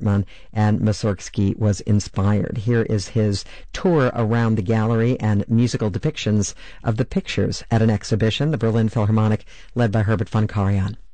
Hartmann and Mussorgsky was inspired. Here is his tour around the gallery and musical depictions of the pictures at an exhibition, the Berlin Philharmonic, led by Herbert von Karajan.